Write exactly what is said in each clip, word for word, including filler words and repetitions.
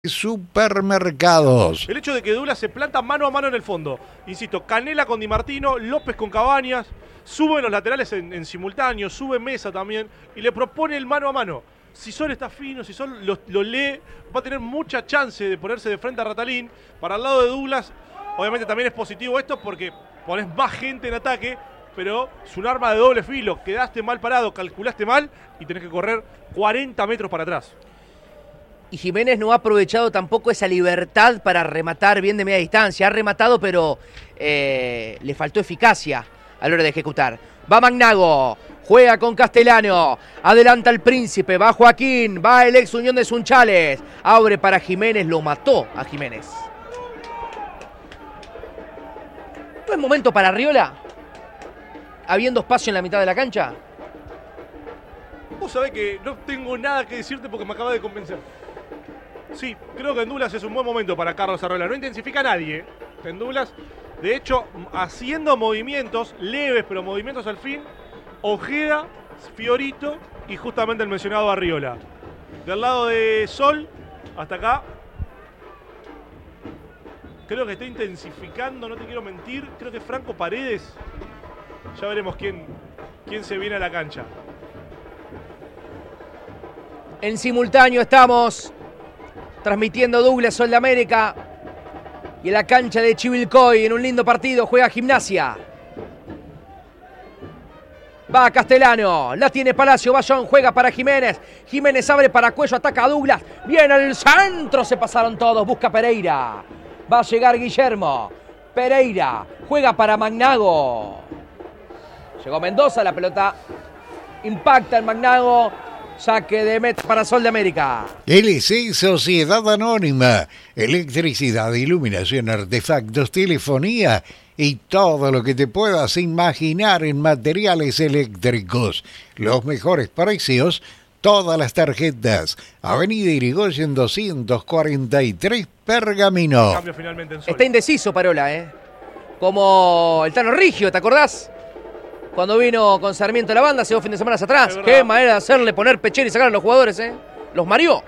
Supermercados. El hecho de que Douglas se planta mano a mano en el fondo. Insisto, Canela con Di Martino, López con Cabañas, sube los laterales en, en simultáneo, sube Mesa también y le propone el mano a mano. Si Sol está fino, si Sol lo, lo lee, va a tener mucha chance de ponerse de frente a Ratalín. Para el lado de Douglas, obviamente también es positivo esto porque pones más gente en ataque, pero es un arma de doble filo. Quedaste mal parado, calculaste mal y tenés que correr cuarenta metros para atrás. Y Jiménez no ha aprovechado tampoco esa libertad para rematar bien de media distancia. Ha rematado, pero eh, le faltó eficacia a la hora de ejecutar. Va Magnago, juega con Castellano, adelanta el Príncipe, va Joaquín, va el ex Unión de Sunchales, abre para Jiménez, lo mató a Jiménez. ¿No es momento para Arriola? Habiendo espacio en la mitad de la cancha. Vos sabés que no tengo nada que decirte porque me acaba de convencer. Sí, creo que en Douglas es un buen momento para Carlos Arriola. No intensifica a nadie en Douglas. De hecho, haciendo movimientos leves, pero movimientos al fin, Ojeda, Fiorito y justamente el mencionado Arriola. Del lado de Sol, hasta acá, creo que está intensificando, no te quiero mentir, creo que Franco Paredes. Ya veremos quién, quién se viene a la cancha. En simultáneo estamos transmitiendo Douglas Sol de América y en la cancha de Chivilcoy en un lindo partido juega Gimnasia. Va Castellano, la tiene Palacio, Bayón juega para Jiménez. Jiménez abre para Cuello, ataca a Douglas. Viene al centro, se pasaron todos, busca Pereira. Va a llegar Guillermo. Pereira juega para Magnago. Llegó Mendoza, la pelota impacta en Magnago. Saque de meta para Sol de América. L C Sociedad Anónima. Electricidad, iluminación, artefactos, telefonía y todo lo que te puedas imaginar en materiales eléctricos. Los mejores precios, todas las tarjetas. Avenida Irigoyen doscientos cuarenta y tres, Pergamino. Cambio finalmente en Sol. Está indeciso Parola, ¿eh? Como el Tano Rigio, ¿te acordás? Cuando vino con Sarmiento a la banda hace dos fines de semana atrás. Qué manera de hacerle poner pechera y sacar a los jugadores, ¿eh? Los mareó.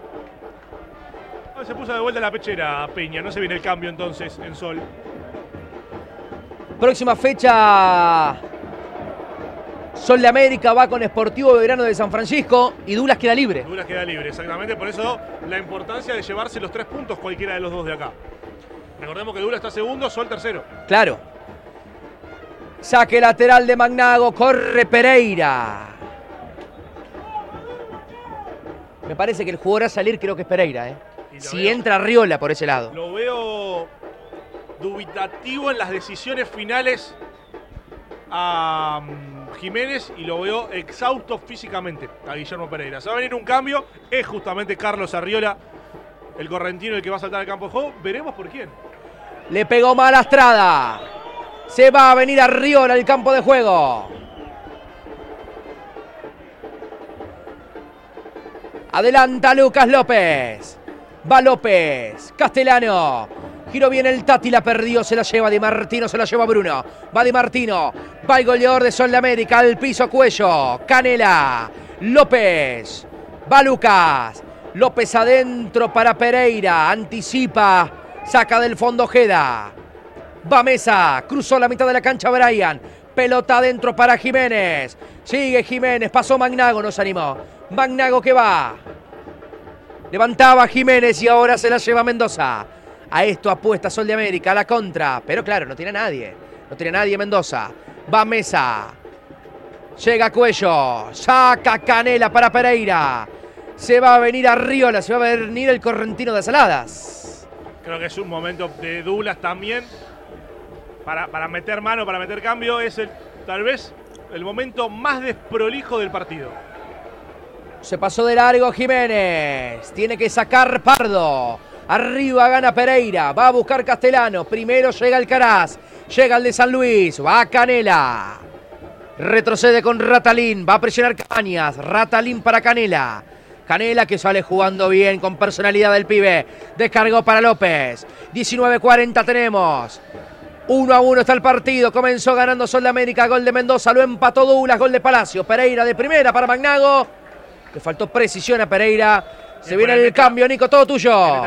Se puso de vuelta la pechera Peña. No se viene el cambio entonces en Sol. Próxima fecha. Sol de América va con Sportivo Belgrano de San Francisco y Douglas queda libre. Douglas queda libre, exactamente. Por eso la importancia de llevarse los tres puntos cualquiera de los dos de acá. Recordemos que Douglas está segundo, Sol tercero. Claro. Saque lateral de Magnago, corre Pereira. Me parece que el jugador a salir creo que es Pereira, ¿eh? Si veo, entra Arriola por ese lado. Lo veo dubitativo en las decisiones finales a um, Jiménez y lo veo exhausto físicamente a Guillermo Pereira. Se va a venir un cambio, es justamente Carlos Arriola, el correntino, el que va a saltar al campo de juego. Veremos por quién. Le pegó mal a Estrada. Se va a venir Arriola al campo de juego. Adelanta Lucas López. Va López. Castellano. Giró bien el Tati, la perdió, se la lleva Di Martino, se la lleva Bruno. Va Di Martino. Va el goleador de Sol de América. Al piso Cuello. Canela. López. Va Lucas. López adentro para Pereira. Anticipa. Saca del fondo Ojeda. Va Mesa, cruzó la mitad de la cancha Brian. Pelota adentro para Jiménez. Sigue Jiménez, pasó Magnago, no se animó. Magnago que va. Levantaba Jiménez y ahora se la lleva Mendoza. A esto apuesta Sol de América, a la contra. Pero claro, no tiene a nadie. No tiene a nadie Mendoza. Va Mesa. Llega Cuello. Saca Canela para Pereira. Se va a venir Arriola, se va a venir el correntino de Saladas. Creo que es un momento de Douglas también. Para, para meter mano, para meter cambio, es el, tal vez el momento más desprolijo del partido. Se pasó de largo Jiménez. Tiene que sacar Pardo. Arriba gana Pereira. Va a buscar Castellano. Primero llega Alcaraz. Llega el de San Luis. Va Canela. Retrocede con Ratalín. Va a presionar Cabañas. Ratalín para Canela. Canela que sale jugando bien con personalidad del pibe. Descargó para López. diecinueve cuarenta tenemos. uno a uno está el partido. Comenzó ganando Sol de América. Gol de Mendoza. Lo empató Douglas. Gol de Palacio. Pereira de primera para Magnago. Le faltó precisión a Pereira. Se viene el cambio, Nico, todo tuyo.